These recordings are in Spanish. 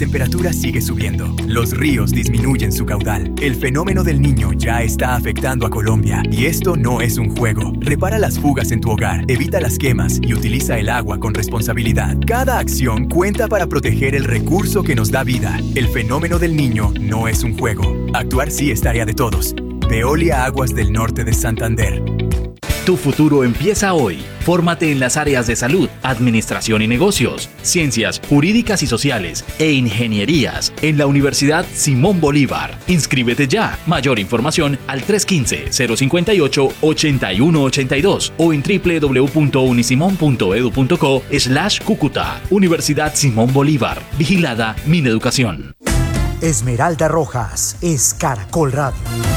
temperatura sigue subiendo. Los ríos disminuyen su caudal. El fenómeno del Niño ya está afectando a Colombia. Y esto no es un juego. Repara las fugas en tu hogar, evita las quemas y utiliza el agua con responsabilidad. Cada acción cuenta para proteger el recurso que nos da vida. El fenómeno del Niño no es un juego. Actuar sí es tarea de todos. Veolia Aguas del Norte de Santander. Tu futuro empieza hoy. Fórmate en las áreas de salud, administración y negocios, ciencias jurídicas y sociales e ingenierías en la Universidad Simón Bolívar. Inscríbete ya. Mayor información al 315-058-8182 o en www.unisimon.edu.co/Cúcuta. Universidad Simón Bolívar. Vigilada Mineducación. Esmeralda Rojas es Caracol Radio.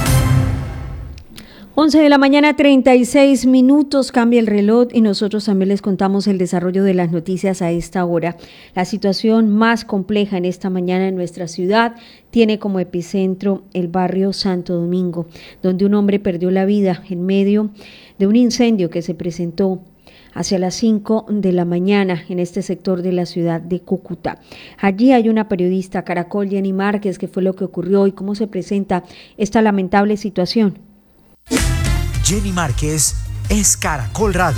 11 de la mañana, 36 minutos, cambia el reloj y nosotros también les contamos el desarrollo de las noticias a esta hora. La situación más compleja en esta mañana en nuestra ciudad tiene como epicentro el barrio Santo Domingo, donde un hombre perdió la vida en medio de un incendio que se presentó hacia las 5 de la mañana en este sector de la ciudad de Cúcuta. Allí hay una periodista, Caracol, Jenny Márquez. ¿Qué fue lo que ocurrió y cómo se presenta esta lamentable situación? Jenny Márquez es Caracol Radio.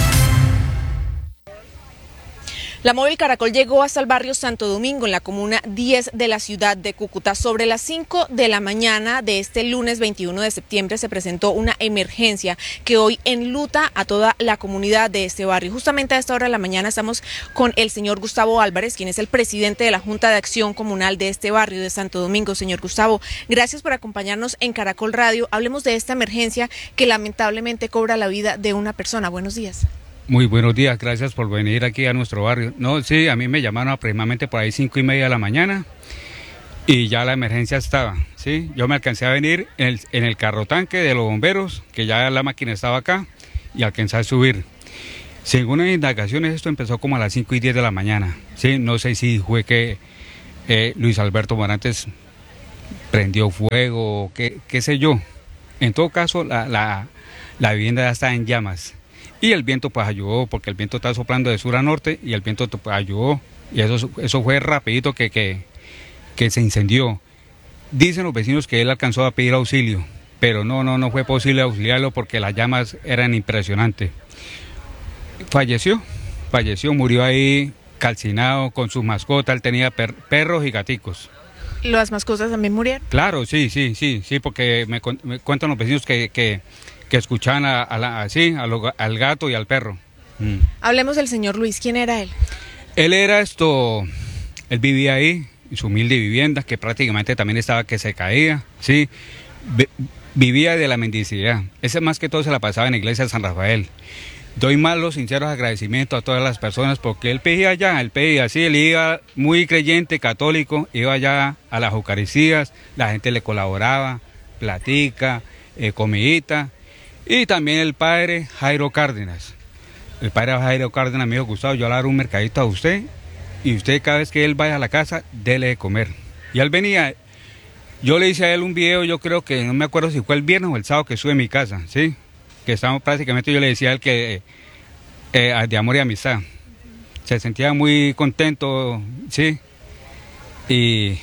La móvil Caracol llegó hasta el barrio Santo Domingo, en la comuna 10 de la ciudad de Cúcuta. Sobre las 5 de la mañana de este lunes 21 de septiembre se presentó una emergencia que hoy enluta a toda la comunidad de este barrio. Justamente a esta hora de la mañana estamos con el señor Gustavo Álvarez, quien es el presidente de la Junta de Acción Comunal de este barrio de Santo Domingo. Señor Gustavo, gracias por acompañarnos en Caracol Radio. Hablemos de esta emergencia que lamentablemente cobra la vida de una persona. Buenos días. Muy buenos días, gracias por venir aquí a nuestro barrio. No, sí, a mí me llamaron aproximadamente por ahí 5:30 de la mañana y ya la emergencia estaba, ¿sí? Yo me alcancé a venir en el carro tanque de los bomberos, que ya la máquina estaba acá, y alcancé a subir. Según las indagaciones, esto empezó como a las 5:10 de la mañana, ¿sí? No sé si fue que Luis Alberto Morantes prendió fuego, qué sé yo. En todo caso, la vivienda ya está en llamas. Y el viento pues ayudó, porque el viento está soplando de sur a norte y el viento pues, ayudó. Y eso fue rapidito que se incendió. Dicen los vecinos que él alcanzó a pedir auxilio, pero no fue posible auxiliarlo porque las llamas eran impresionantes. Falleció, murió ahí calcinado con sus mascotas. Él tenía perros y gaticos. ¿Las mascotas también murieron? Claro, sí, porque me cuentan los vecinos que escuchaban al gato y al perro. Hablemos del señor Luis. ¿Quién era él? Él vivía ahí, en su humilde vivienda, que prácticamente también estaba que se caía, ¿sí? Vivía de la mendicidad. Ese más que todo se la pasaba en la iglesia de San Rafael. Doy más los sinceros agradecimientos a todas las personas porque él pedía, él iba muy creyente, católico, iba allá a las Eucaristías, la gente le colaboraba, platica, comidita. Y también el padre Jairo Cárdenas. El padre Jairo Cárdenas me dijo: Gustavo, yo le haré un mercadito a usted y usted cada vez que él vaya a la casa, dele de comer. Y él venía, yo le hice a él un video, yo creo que no me acuerdo si fue el viernes o el sábado que estuve en mi casa, ¿sí? Que estábamos prácticamente, yo le decía a él que de amor y amistad. Se sentía muy contento, ¿sí? Y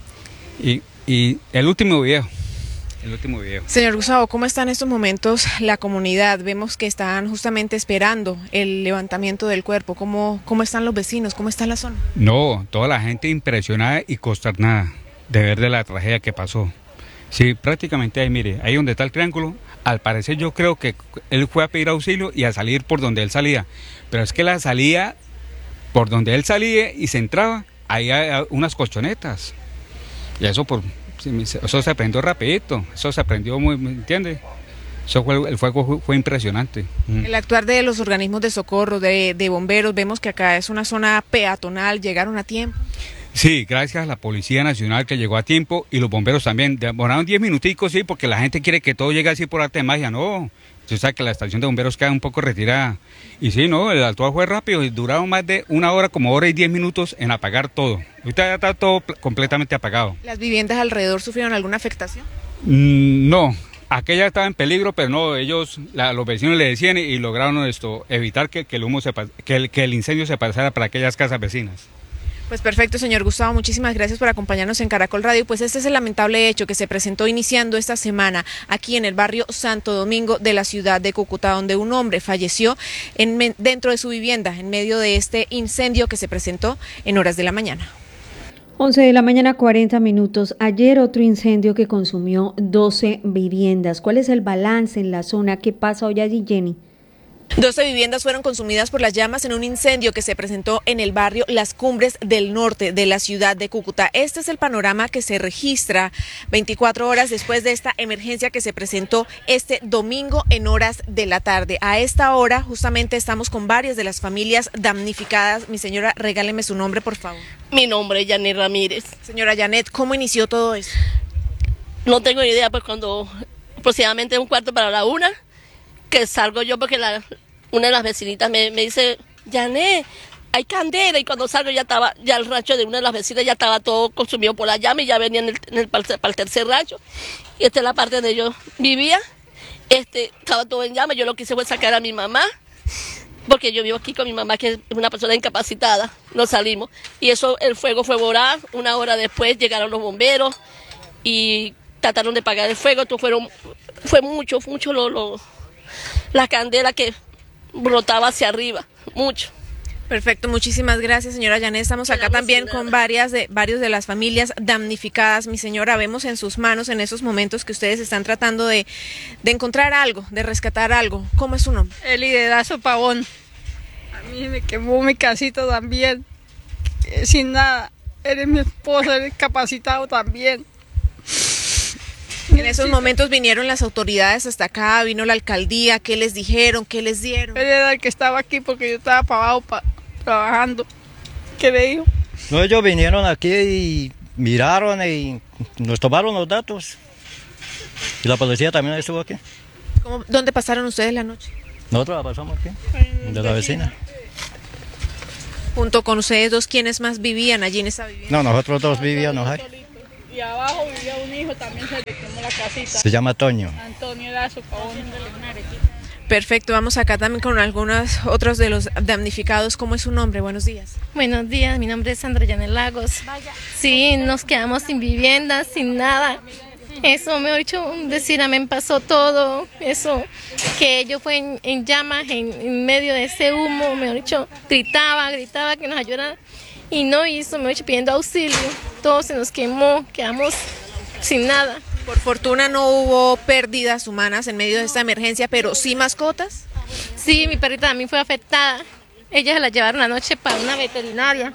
el último video. Señor Gustavo, ¿cómo está en estos momentos la comunidad? Vemos que están justamente esperando el levantamiento del cuerpo. ¿Cómo están los vecinos? ¿Cómo está la zona? No, toda la gente impresionada y consternada de ver de la tragedia que pasó. Sí, prácticamente ahí, mire, ahí donde está el triángulo, al parecer yo creo que él fue a pedir auxilio y a salir por donde él salía. Pero es que la salía por donde él salía y se entraba, ahí hay unas colchonetas. Y eso se prendió rapidito, eso se prendió muy, ¿me entiende? El fuego fue impresionante. El actuar de los organismos de socorro, de bomberos, vemos que acá es una zona peatonal, ¿llegaron a tiempo? Sí, gracias a la Policía Nacional que llegó a tiempo y los bomberos también. Demoraron 10 minuticos, sí, porque la gente quiere que todo llegue así por arte de magia. No, usted sabe que la estación de bomberos queda un poco retirada. Y sí, no, el actuar fue rápido y duraron más de una hora, como hora y 10 minutos en apagar todo. Ahorita ya está todo completamente apagado. ¿Las viviendas alrededor sufrieron alguna afectación? No, aquella estaba en peligro, pero no, los vecinos le decían y lograron evitar que el incendio se pasara para aquellas casas vecinas. Pues perfecto, señor Gustavo, muchísimas gracias por acompañarnos en Caracol Radio. Pues este es el lamentable hecho que se presentó iniciando esta semana aquí en el barrio Santo Domingo de la ciudad de Cúcuta, donde un hombre falleció dentro de su vivienda en medio de este incendio que se presentó en horas de la mañana. 11 de la mañana, 40 minutos. Ayer otro incendio que consumió 12 viviendas. ¿Cuál es el balance en la zona? ¿Qué pasa hoy allí, Jenny? 12 viviendas fueron consumidas por las llamas en un incendio que se presentó en el barrio Las Cumbres del Norte de la ciudad de Cúcuta. Este es el panorama que se registra 24 horas después de esta emergencia que se presentó este domingo en horas de la tarde. A esta hora justamente estamos con varias de las familias damnificadas. Mi señora, regáleme su nombre, por favor. Mi nombre es Janet Ramírez. Señora Janet, ¿cómo inició todo eso? No tengo idea, pues cuando aproximadamente 1:15 que salgo yo porque una de las vecinitas me dice, Janet, hay candela, y cuando salgo ya el rancho de una de las vecinas ya estaba todo consumido por la llama y ya venía para el tercer rancho, y esta es la parte donde yo vivía, estaba todo en llama. Yo lo que hice fue sacar a mi mamá, porque yo vivo aquí con mi mamá, que es una persona incapacitada. Nos salimos, y el fuego fue voraz. Una hora después llegaron los bomberos y trataron de apagar el fuego. Fue mucho la candela que brotaba hacia arriba, mucho. Perfecto, muchísimas gracias, señora Janet. Estamos acá también con varios de las familias damnificadas. Mi señora, vemos en sus manos en esos momentos que ustedes están tratando de encontrar algo, de rescatar algo. ¿Cómo es su nombre? Elidedazo Pavón. A mí me quemó mi casita también, sin nada. Eres mi esposa, eres capacitado también. En esos momentos vinieron las autoridades hasta acá, vino la alcaldía. ¿Qué les dijeron? ¿Qué les dieron? Él era el que estaba aquí porque yo estaba para abajo trabajando. ¿Qué le dijo? No, ellos vinieron aquí y miraron y nos tomaron los datos. Y la policía también estuvo aquí. ¿Dónde pasaron ustedes la noche? Nosotros la pasamos aquí, de la vecina. Junto con ustedes dos, ¿quiénes más vivían allí en esa vivienda? No, nosotros dos vivíamos ahí. Y abajo vivía un hijo, también se le quemó la casita. Se llama Toño. Antonio Dazo Pavón. Perfecto, vamos acá también con algunos otros de los damnificados. ¿Cómo es su nombre? Buenos días. Buenos días, mi nombre es Sandra Yanel Lagos. Sí, nos quedamos sin vivienda, sin nada. Eso, me ha hecho decir, a mí me pasó todo. Eso, que yo fue en llamas, en medio de ese humo, me ha dicho, gritaba que nos ayudara. Y no hizo, me he hecho pidiendo auxilio. Todo se nos quemó, quedamos sin nada. Por fortuna no hubo pérdidas humanas en medio de esta emergencia, pero sí mascotas. Sí, mi perrita también fue afectada. Ella se la llevaron anoche para una veterinaria.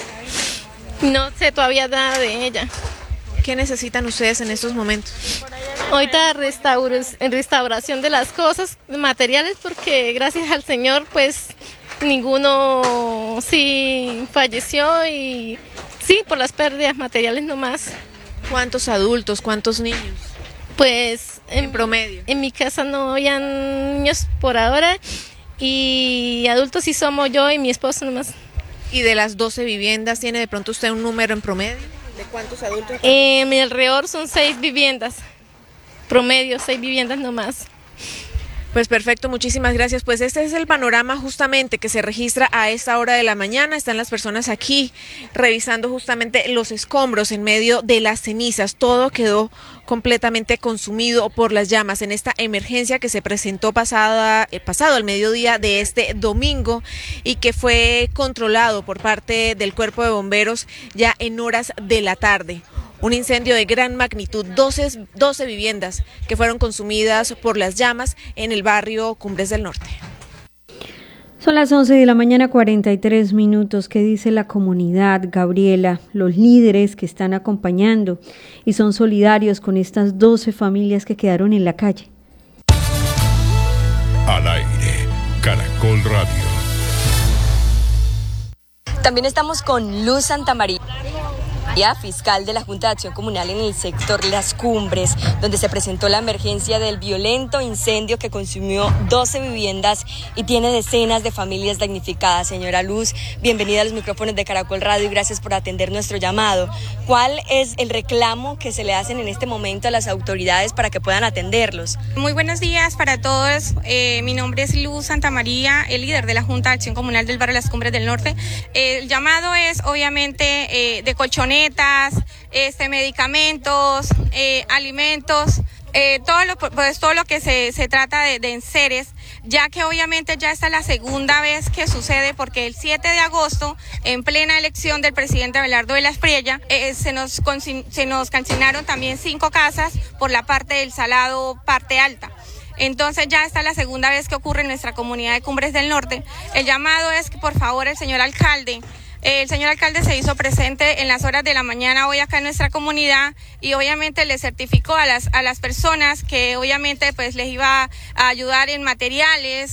No sé todavía nada de ella. ¿Qué necesitan ustedes en estos momentos? Ahorita restauración de las cosas, materiales, porque gracias al Señor, pues ninguno sí falleció, y sí, por las pérdidas materiales nomás. ¿Cuántos adultos, cuántos niños? Pues en promedio. En mi casa no habían niños por ahora, y adultos sí somos yo y mi esposo nomás. ¿Y de las 12 viviendas tiene de pronto usted un número en promedio? ¿De cuántos adultos? Mi alrededor son 6 viviendas, promedio 6 viviendas nomás. Pues perfecto, muchísimas gracias. Pues este es el panorama justamente que se registra a esta hora de la mañana. Están las personas aquí revisando justamente los escombros en medio de las cenizas. Todo quedó completamente consumido por las llamas en esta emergencia que se presentó pasado al mediodía de este domingo, y que fue controlado por parte del Cuerpo de Bomberos ya en horas de la tarde. Un incendio de gran magnitud, 12 viviendas que fueron consumidas por las llamas en el barrio Cumbres del Norte. Son las 11 de la mañana, 43 minutos. ¿Qué dice la comunidad, Gabriela? Los líderes que están acompañando y son solidarios con estas 12 familias que quedaron en la calle. Al aire, Caracol Radio. También estamos con Luz Santamaría. Fiscal de la Junta de Acción Comunal en el sector Las Cumbres, donde se presentó la emergencia del violento incendio que consumió 12 viviendas y tiene decenas de familias damnificadas. Señora Luz, bienvenida a los micrófonos de Caracol Radio y gracias por atender nuestro llamado. ¿Cuál es el reclamo que se le hacen en este momento a las autoridades para que puedan atenderlos? Muy buenos días para todos. Mi nombre es Luz Santamaría, el líder de la Junta de Acción Comunal del barrio Las Cumbres del Norte. El llamado es obviamente de colchonetas, medicamentos, alimentos, todo lo que se trata de enseres, ya que obviamente ya esta es la segunda vez que sucede, porque el 7 de agosto, en plena elección del presidente Abelardo de la Espriella, se nos consignaron también 5 casas por la parte del Salado, parte alta. Entonces ya esta es la segunda vez que ocurre en nuestra comunidad de Cumbres del Norte. El llamado es que por favor el señor alcalde se hizo presente en las horas de la mañana hoy acá en nuestra comunidad y obviamente le certificó a las personas que obviamente pues les iba a ayudar en materiales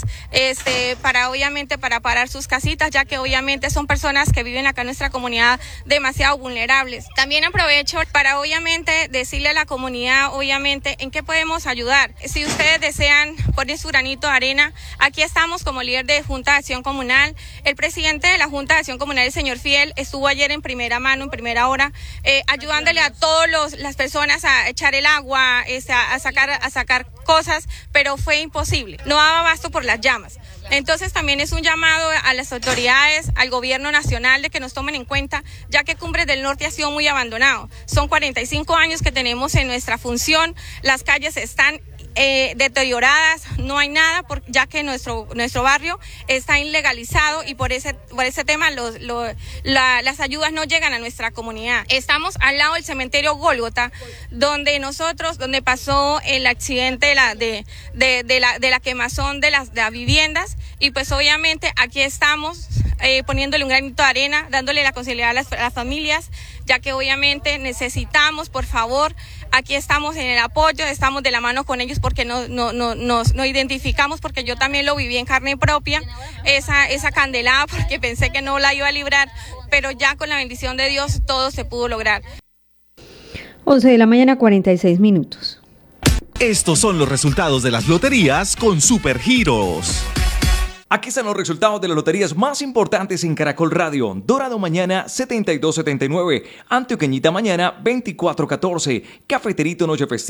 para parar sus casitas, ya que obviamente son personas que viven acá en nuestra comunidad demasiado vulnerables. También aprovecho para obviamente decirle a la comunidad obviamente en qué podemos ayudar. Si ustedes desean poner su granito de arena, aquí estamos como líder de Junta de Acción Comunal. El presidente de la Junta de Acción Comunal, el señor Fiel, estuvo ayer en primera mano, en primera hora, ayudándole a todas las personas a echar el agua, a sacar cosas, pero fue imposible, no daba abasto por las llamas. Entonces también es un llamado a las autoridades, al gobierno nacional, de que nos tomen en cuenta, ya que Cumbres del Norte ha sido muy abandonado. Son 45 años que tenemos en nuestra función, las calles están deterioradas, no hay nada, ya que nuestro barrio está ilegalizado y por ese tema las ayudas no llegan a nuestra comunidad. Estamos al lado del cementerio Gólgota, donde pasó el accidente de la quemazón de las viviendas, y pues obviamente aquí estamos poniéndole un granito de arena, dándole la conciliación a las familias, ya que obviamente necesitamos, por favor, aquí estamos en el apoyo, estamos de la mano con ellos porque nos identificamos, porque yo también lo viví en carne propia, esa candelada, porque pensé que no la iba a librar, pero ya con la bendición de Dios todo se pudo lograr. 11 de la mañana, 46 minutos. Estos son los resultados de las loterías con Supergiros. Aquí están los resultados de las loterías más importantes en Caracol Radio. Dorado mañana 72.79, Antioqueñita mañana 24.14, Cafeterito Noche Festiva